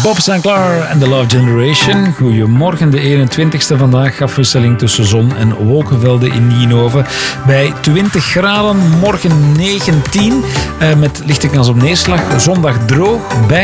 Bob Sinclair en The Love Generation. Goedemorgen, de 21ste vandaag. Afwisseling tussen zon en wolkenvelden in Nienhoven. Bij 20 graden, morgen 19. Met lichte kans op neerslag. Zondag droog, bij